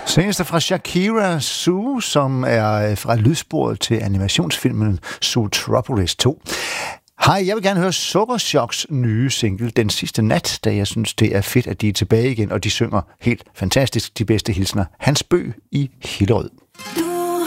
Seneste fra Shakira Zoo, som er fra lydsporet til animationsfilmen Zootropolis 2. Hej, jeg vil gerne høre Sukkerchocks nye single, Den Sidste Nat, da jeg synes, det er fedt, at de er tilbage igen, og de synger helt fantastisk. De bedste hilsner. Hans Bøg i Hillerød.